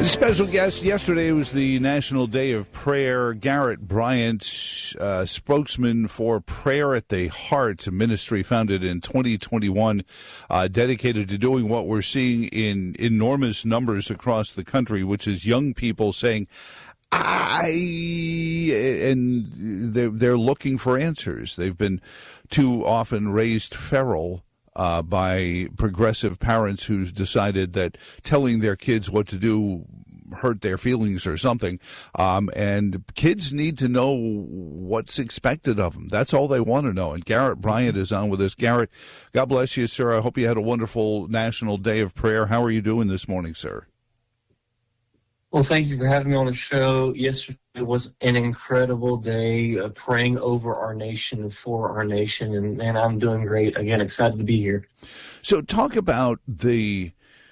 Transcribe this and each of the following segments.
Special guest yesterday was the National Day of Prayer. Garrett Bryant, spokesman for Prayer at the Heart, a ministry founded in 2021, dedicated to doing what we're seeing in enormous numbers across the country, which is young people saying, and they're looking for answers. They've been too often raised feral by progressive parents who've decided that telling their kids what to do hurt their feelings or something. And kids need to know what's expected of them. That's all they want to know. And Garrett Bryant is on with us. Garrett, God bless you, sir. I hope you had a wonderful National Day of Prayer. How are you doing this morning, sir? Well, thank you for having me on the show. Yesterday was an incredible day praying over our nation and for our nation, and man, I'm doing great. Again, excited to be here. So talk about the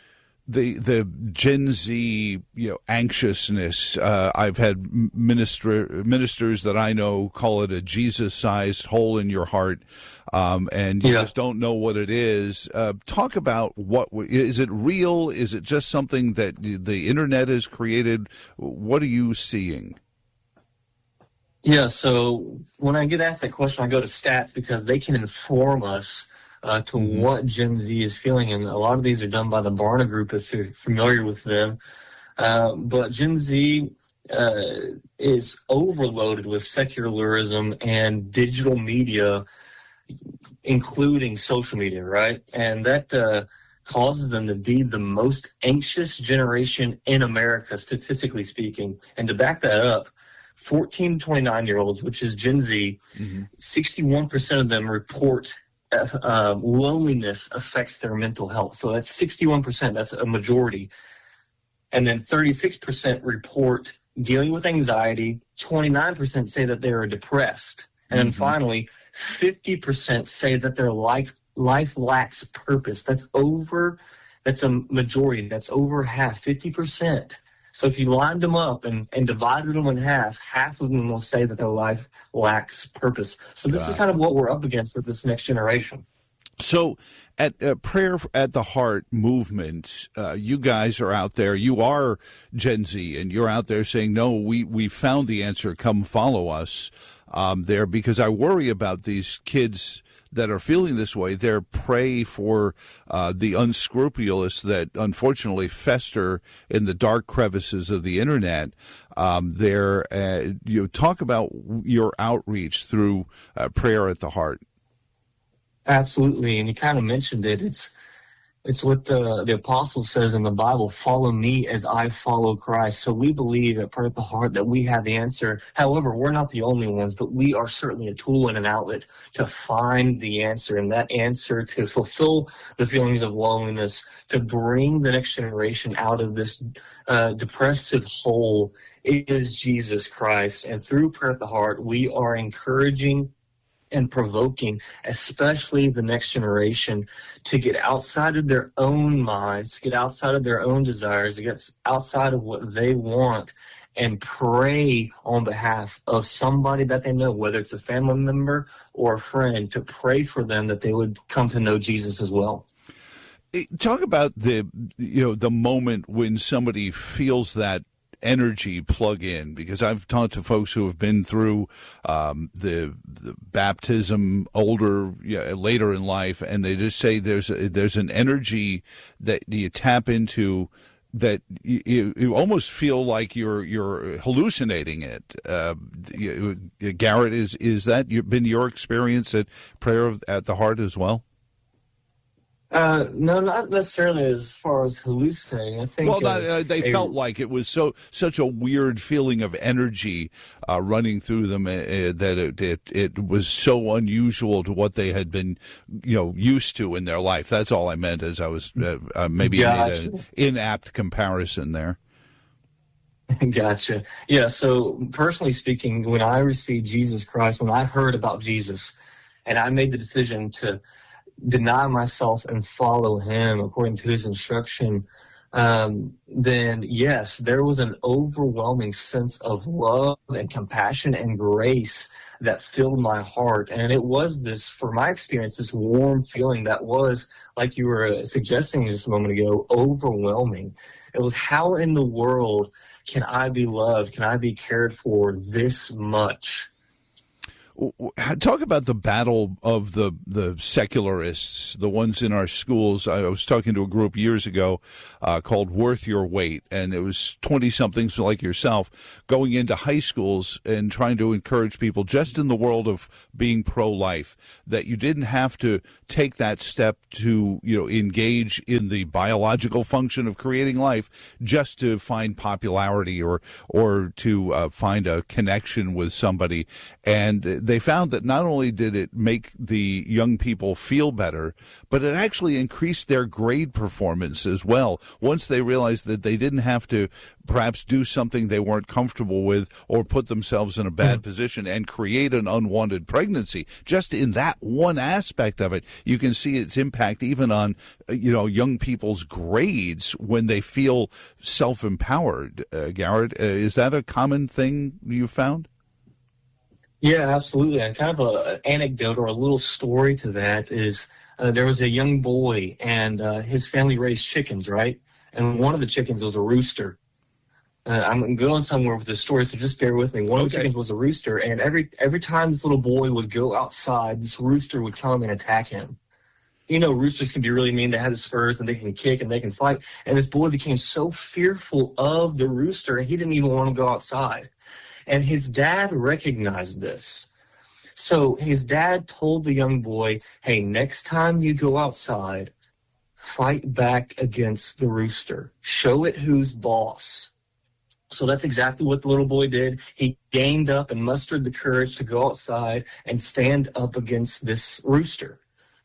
Gen Z, anxiousness. I've had ministers that I know call it a Jesus-sized hole in your heart, and you just don't know what it is. Talk about is it real? Is it just something that the internet has created? What are you seeing? Yeah, so when I get asked that question, I go to stats because they can inform us to what Gen Z is feeling, and a lot of these are done by the Barna Group, if you're familiar with them. But Gen Z is overloaded with secularism and digital media, including social media, right? And that causes them to be the most anxious generation in America, statistically speaking. And to back that up, 14 to 29-year-olds, which is Gen Z, 61% of them report loneliness affects their mental health. So that's 61%. That's a majority. And then 36% report dealing with anxiety. 29% say that they are depressed. And then finally, 50% say that their life lacks purpose. That's a majority. That's over half, 50%. So if you lined them up and divided them in half of them will say that their life lacks purpose. So this is kind of what we're up against with this next generation. So at Prayer at the Heart movement, you guys are out there. You are Gen Z, and you're out there saying, no, we found the answer. Come follow us there, because I worry about these kids that are feeling this way. They're prey for the unscrupulous that unfortunately fester in the dark crevices of the internet. Talk about your outreach through Prayer at the Heart. Absolutely, and you kind of mentioned it. It's what the apostle says in the Bible, follow me as I follow Christ. So we believe at Prayer at the Heart that we have the answer. However, we're not the only ones, but we are certainly a tool and an outlet to find the answer, and that answer to fulfill the feelings of loneliness, to bring the next generation out of this depressive hole is Jesus Christ. And through Prayer at the Heart, we are encouraging and provoking, especially the next generation, to get outside of their own minds, to get outside of their own desires, to get outside of what they want, and pray on behalf of somebody that they know, whether it's a family member or a friend, to pray for them that they would come to know Jesus as well. Talk about the moment when somebody feels that energy plug in, because I've talked to folks who have been through the baptism later in life, and they just say there's an energy that you tap into that you almost feel like you're hallucinating it. Garrett, is that been your experience at Prayer at the Heart as well? No, not necessarily as far as hallucinating. I think they felt like it was such a weird feeling of energy running through them that it was so unusual to what they had been used to in their life. That's all I meant, as I was maybe made an inapt comparison there. Gotcha. Yeah. So personally speaking, when I received Jesus Christ, when I heard about Jesus, and I made the decision to deny myself and follow him according to his instruction, then yes, there was an overwhelming sense of love and compassion and grace that filled my heart. And it was this, for my experience, this warm feeling that was, like you were suggesting just a moment ago, overwhelming. It was, how in the world can I be loved? Can I be cared for this much? Talk about the battle of the secularists, the ones in our schools. I was talking to a group years ago called Worth Your Weight, and it was 20-somethings like yourself going into high schools and trying to encourage people just in the world of being pro-life that you didn't have to take that step to, engage in the biological function of creating life just to find popularity or to find a connection with somebody. And they found that not only did it make the young people feel better, but it actually increased their grade performance as well. Once they realized that they didn't have to perhaps do something they weren't comfortable with or put themselves in a bad position and create an unwanted pregnancy. Just in that one aspect of it, you can see its impact even on, young people's grades when they feel self-empowered. Garrett, is that a common thing you found? Yeah, absolutely. And kind of an anecdote or a little story to that is there was a young boy, and his family raised chickens, right? And one of the chickens was a rooster. I'm going somewhere with this story, so just bear with me. One of the chickens was a rooster, and every time this little boy would go outside, this rooster would come and attack him. Roosters can be really mean. They have the spurs, and they can kick, and they can fight. And this boy became so fearful of the rooster, and he didn't even want to go outside. And his dad recognized this. So his dad told the young boy, hey, next time you go outside, fight back against the rooster. Show it who's boss. So that's exactly what the little boy did. He gained up and mustered the courage to go outside and stand up against this rooster.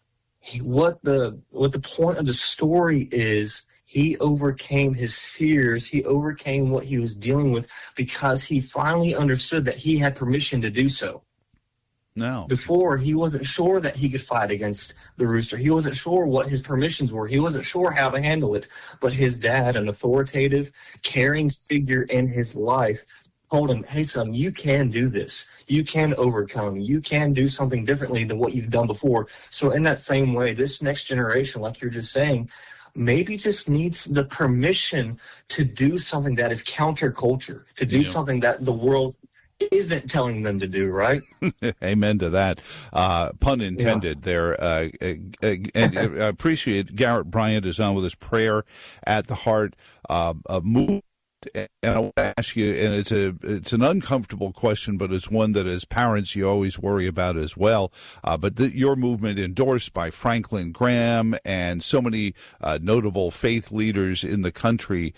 What the point of the story is, he overcame his fears. He overcame what he was dealing with because he finally understood that he had permission to do so. No. Before, he wasn't sure that he could fight against the rooster. He wasn't sure what his permissions were. He wasn't sure how to handle it. But his dad, an authoritative, caring figure in his life, told him, hey, son, you can do this. You can overcome. You can do something differently than what you've done before. So in that same way, this next generation, like you're just saying, maybe just needs the permission to do something that is counterculture, to do something that the world isn't telling them to do, right? Amen to that. Pun intended there. And I appreciate Garrett Bryant is on with his Prayer at the Heart movement. And I want to ask you, and it's an uncomfortable question, but it's one that as parents you always worry about as well. But your movement, endorsed by Franklin Graham and so many notable faith leaders in the country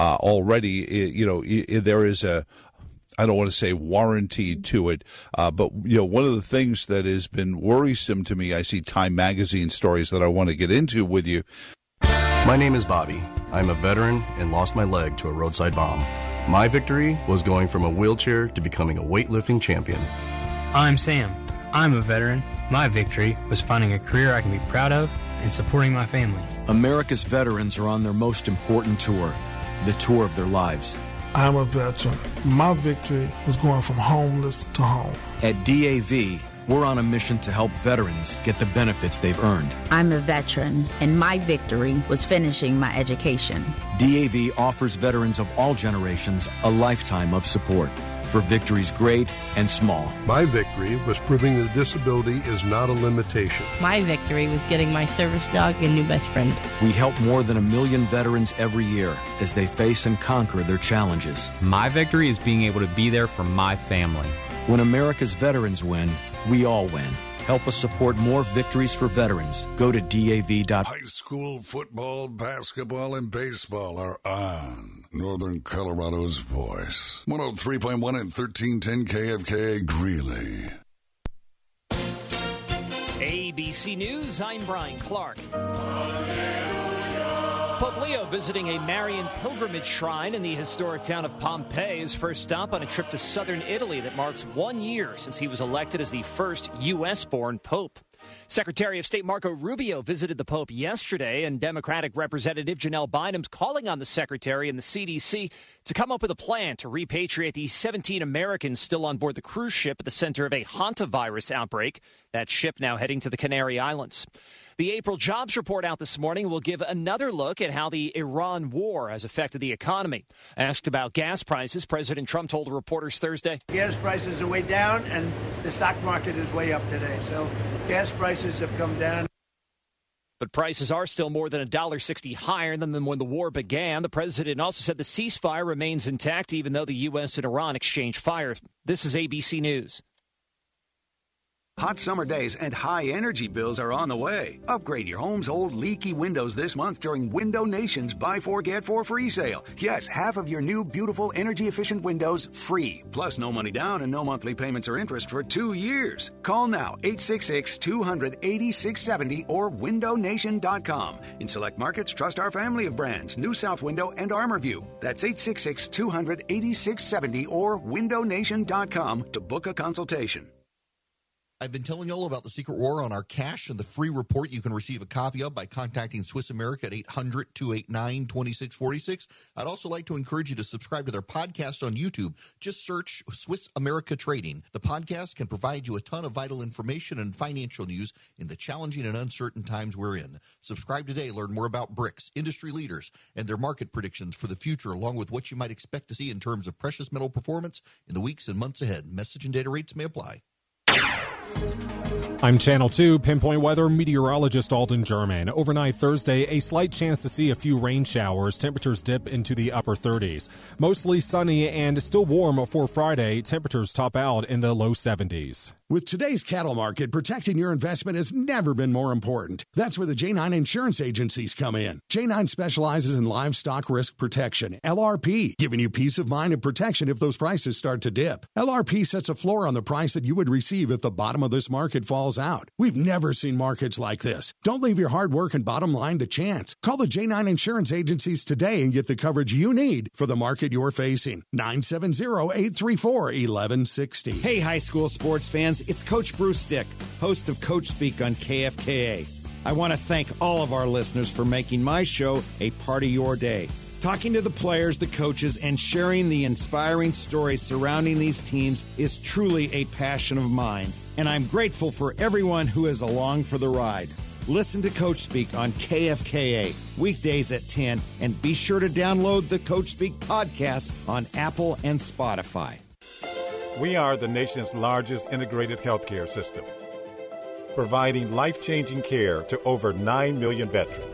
already, there is I don't want to say warranty to it, but one of the things that has been worrisome to me, I see Time Magazine stories that I want to get into with you. My name is Bobby. I'm a veteran and lost my leg to a roadside bomb. My victory was going from a wheelchair to becoming a weightlifting champion. I'm Sam. I'm a veteran. My victory was finding a career I can be proud of and supporting my family. America's veterans are on their most important tour, the tour of their lives. I'm a veteran. My victory was going from homeless to home. At DAV, we're on a mission to help veterans get the benefits they've earned. I'm a veteran, and my victory was finishing my education. DAV offers veterans of all generations a lifetime of support for victories great and small. My victory was proving that disability is not a limitation. My victory was getting my service dog a new best friend. We help more than 1 million veterans every year as they face and conquer their challenges. My victory is being able to be there for my family. When America's veterans win, we all win. Help us support more victories for veterans. Go to DAV. High school football, basketball, and baseball are on. Northern Colorado's voice. 103.1 and 1310 KFKA Greeley. ABC News, I'm Brian Clark. Pope Leo visiting a Marian pilgrimage shrine in the historic town of Pompeii, his first stop on a trip to southern Italy that marks 1 year since he was elected as the first U.S.-born pope. Secretary of State Marco Rubio visited the Pope yesterday, and Democratic Representative Janelle Bynum's calling on the Secretary and the CDC to come up with a plan to repatriate the 17 Americans still on board the cruise ship at the center of a hantavirus outbreak. That ship now heading to the Canary Islands. The April jobs report out this morning will give another look at how the Iran war has affected the economy. Asked about gas prices, President Trump told reporters Thursday, gas prices are way down and the stock market is way up today. So gas prices have come down. But prices are still more than $1.60 higher than when the war began. The president also said the ceasefire remains intact, even though the U.S. and Iran exchanged fire. This is ABC News. Hot summer days and high energy bills are on the way. Upgrade your home's old leaky windows this month during Window Nation's Buy 4 Get 4 free sale. Yes, half of your new beautiful energy efficient windows free. Plus no money down and no monthly payments or interest for 2 years. Call now 866-200-8670 or windownation.com. In select markets, trust our family of brands, New South Window and ArmorView. That's 866-200-8670 or windownation.com to book a consultation. I've been telling you all about the secret war on our cash and the free report you can receive a copy of by contacting Swiss America at 800-289-2646. I'd also like to encourage you to subscribe to their podcast on YouTube. Just search Swiss America Trading. The podcast can provide you a ton of vital information and financial news in the challenging and uncertain times we're in. Subscribe today. Learn more about BRICS, industry leaders, and their market predictions for the future, along with what you might expect to see in terms of precious metal performance in the weeks and months ahead. Message and data rates may apply. I'm Channel 2 Pinpoint Weather meteorologist Alden German. Overnight Thursday, a slight chance to see a few rain showers. Temperatures dip into the upper 30s. Mostly sunny and still warm for Friday. Temperatures top out in the low 70s. With today's cattle market, protecting your investment has never been more important. That's where the J9 insurance agencies come in. J9 specializes in livestock risk protection, LRP, giving you peace of mind and protection if those prices start to dip. LRP sets a floor on the price that you would receive if the bottom of this market falls out. We've never seen markets like this. Don't leave your hard work and bottom line to chance. Call the J9 insurance agencies today and get the coverage you need for the market you're facing. 970-834-1160. Hey, high school sports fans. It's Coach Bruce Dick, host of Coach Speak on KFKA. I want to thank all of our listeners for making my show a part of your day. Talking to the players, the coaches, and sharing the inspiring stories surrounding these teams is truly a passion of mine, and I'm grateful for everyone who is along for the ride. Listen to Coach Speak on KFKA, weekdays at 10, and be sure to download the Coach Speak podcast on Apple and Spotify. We are the nation's largest integrated healthcare system, providing life-changing care to over 9 million veterans.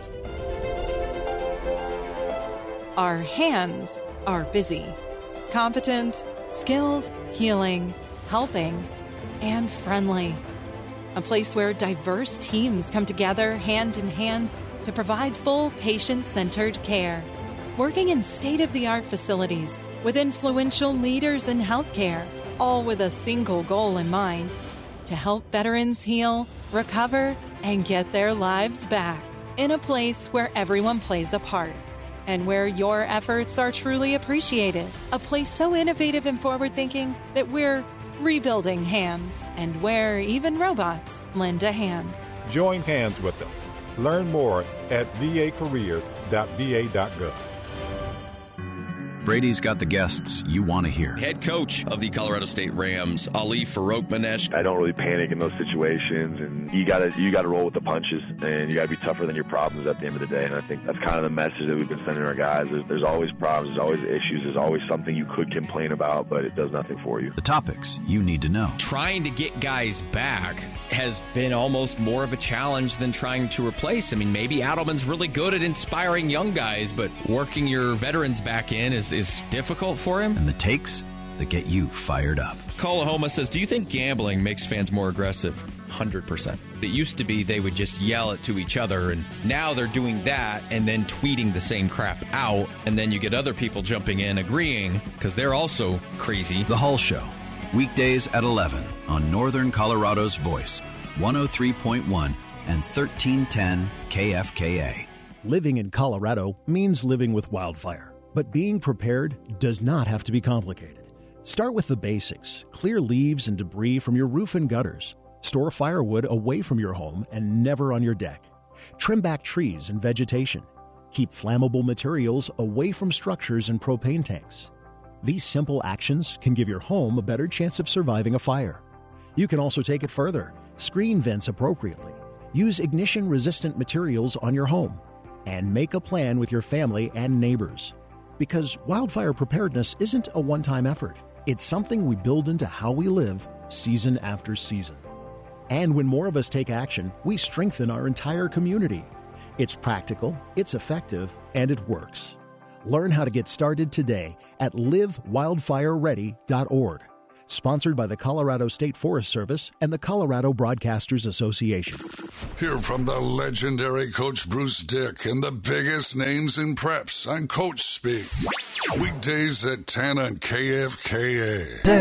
Our hands are busy, competent, skilled, healing, helping, and friendly. A place where diverse teams come together hand in hand to provide full patient-centered care. Working in state-of-the-art facilities with influential leaders in healthcare, all with a single goal in mind: to help veterans heal, recover, and get their lives back. In a place where everyone plays a part and where your efforts are truly appreciated. A place so innovative and forward-thinking that we're rebuilding hands, and where even robots lend a hand. Join hands with us. Learn more at vacareers.va.gov. Brady's got the guests you want to hear. Head coach of the Colorado State Rams, Ali Farokhmanesh. I don't really panic in those situations, and you gotta roll with the punches, and you gotta be tougher than your problems at the end of the day. And I think that's kind of the message that we've been sending our guys. There's always problems, there's always issues, there's always something you could complain about, but it does nothing for you. The topics you need to know. Trying to get guys back has been almost more of a challenge than trying to replace. I mean, maybe Adelman's really good at inspiring young guys, but working your veterans back in is difficult for him. And the takes that get you fired up. Kalahoma says, do you think gambling makes fans more aggressive? 100%. It used to be they would just yell it to each other, and now they're doing that and then tweeting the same crap out, and then you get other people jumping in agreeing because they're also crazy. The Hull Show, weekdays at 11 on Northern Colorado's Voice, 103.1 and 1310 KFKA. Living in Colorado means living with wildfire. But being prepared does not have to be complicated. Start with the basics. Clear leaves and debris from your roof and gutters. Store firewood away from your home and never on your deck. Trim back trees and vegetation. Keep flammable materials away from structures and propane tanks. These simple actions can give your home a better chance of surviving a fire. You can also take it further. Screen vents appropriately. Use ignition-resistant materials on your home. And make a plan with your family and neighbors. Because wildfire preparedness isn't a one-time effort. It's something we build into how we live season after season. And when more of us take action, we strengthen our entire community. It's practical, it's effective, and it works. Learn how to get started today at livewildfireready.org. Sponsored by the Colorado State Forest Service and the Colorado Broadcasters Association. Hear from the legendary Coach Bruce Dick and the biggest names in preps on Coach Speak. Weekdays at 10 on KFKA.